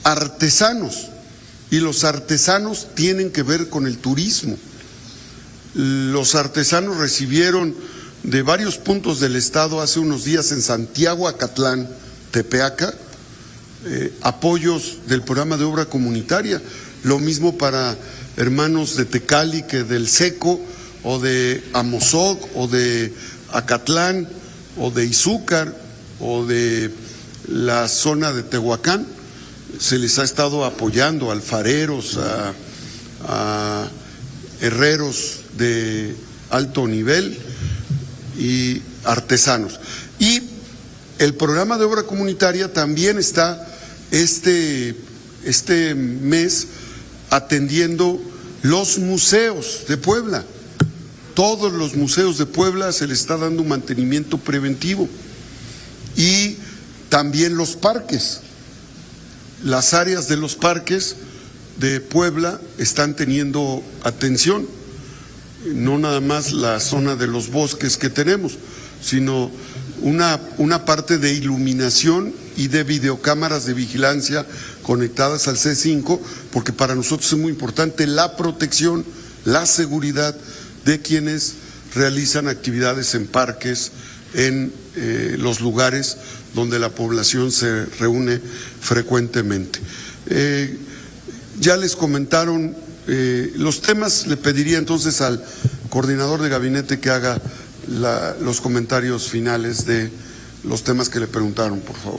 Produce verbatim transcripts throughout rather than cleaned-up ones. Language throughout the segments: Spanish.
artesanos, y los artesanos tienen que ver con el turismo. Los artesanos recibieron de varios puntos del estado hace unos días en Santiago, Acatlán, Tepeaca, eh, apoyos del programa de obra comunitaria. Lo mismo para hermanos de Tecali que del Seco, o de Amozoc, o de Acatlán, o de Izúcar, o de la zona de Tehuacán. Se les ha estado apoyando a alfareros, a, a herreros de alto nivel y artesanos. Y el programa de obra comunitaria también está este, este mes atendiendo los museos de Puebla. Todos los museos de Puebla se les está dando un mantenimiento preventivo, y también los parques. Las áreas de los parques de Puebla están teniendo atención, no nada más la zona de los bosques que tenemos, sino una, una parte de iluminación y de videocámaras de vigilancia conectadas al C cinco, porque para nosotros es muy importante la protección, la seguridad de quienes realizan actividades en parques, en eh, los lugares donde la población se reúne frecuentemente. Eh, ya les comentaron eh, los temas. Le pediría entonces al coordinador de gabinete que haga la, los comentarios finales de los temas que le preguntaron, por favor.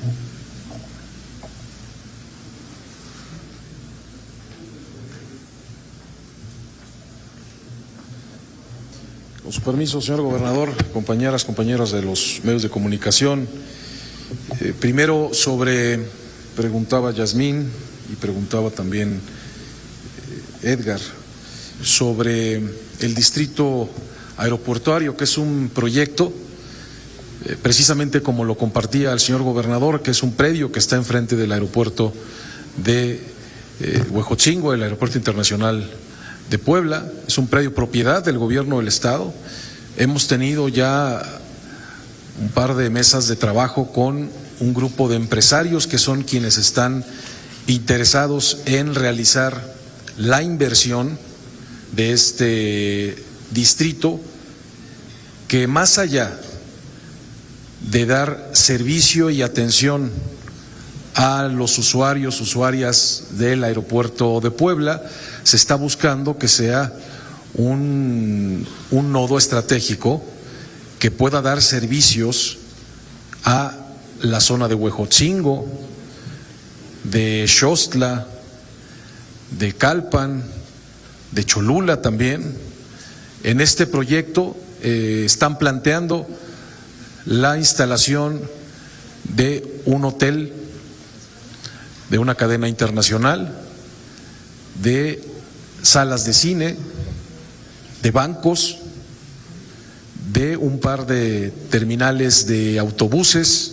Con su permiso, señor gobernador, compañeras, compañeros de los medios de comunicación. Eh, primero sobre, preguntaba Yasmín y preguntaba también eh, Edgar, sobre el distrito aeroportuario, que es un proyecto, eh, precisamente como lo compartía el señor gobernador, que es un predio que está enfrente del aeropuerto de eh, Huejotzingo, el aeropuerto internacional de Puebla. Es un predio propiedad del gobierno del estado. Hemos tenido ya un par de mesas de trabajo con un grupo de empresarios que son quienes están interesados en realizar la inversión de este distrito, que más allá de dar servicio y atención a los usuarios, usuarias del aeropuerto de Puebla, se está buscando que sea un, un nodo estratégico que pueda dar servicios a la zona de Huejotzingo, de Xostla, de Calpan, de Cholula también. En este proyecto eh, están planteando la instalación de un hotel de una cadena internacional, de salas de cine, de bancos, de un par de terminales de autobuses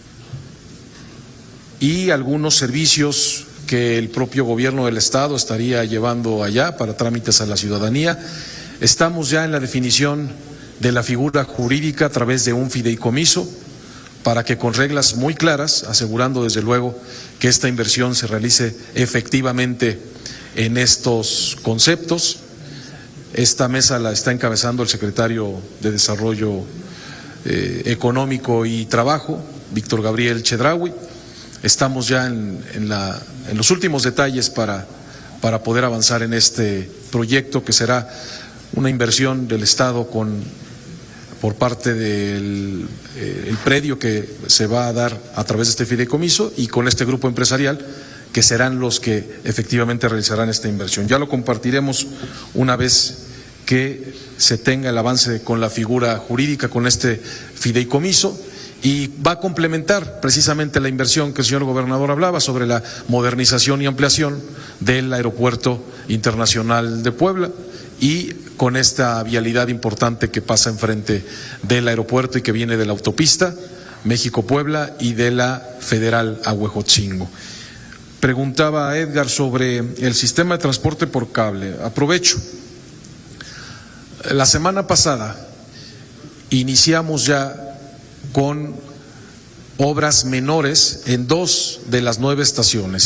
y algunos servicios que el propio gobierno del estado estaría llevando allá para trámites a la ciudadanía. Estamos ya en la definición de la figura jurídica a través de un fideicomiso, para que con reglas muy claras, asegurando desde luego que esta inversión se realice efectivamente en estos conceptos. Esta mesa la está encabezando el secretario de Desarrollo eh, Económico y Trabajo, Víctor Gabriel Chedraui. Estamos ya en, en, la, en los últimos detalles para, para poder avanzar en este proyecto, que será una inversión del Estado con por parte del eh, el predio que se va a dar a través de este fideicomiso, y con este grupo empresarial, que serán los que efectivamente realizarán esta inversión. Ya lo compartiremos una vez que se tenga el avance con la figura jurídica, con este fideicomiso, y va a complementar precisamente la inversión que el señor gobernador hablaba sobre la modernización y ampliación del aeropuerto internacional de Puebla, y con esta vialidad importante que pasa enfrente del aeropuerto y que viene de la autopista México-Puebla y de la Federal a Huejotzingo. Preguntaba Edgar sobre el sistema de transporte por cable. Aprovecho. La semana pasada iniciamos ya con obras menores en dos de las nueve estaciones.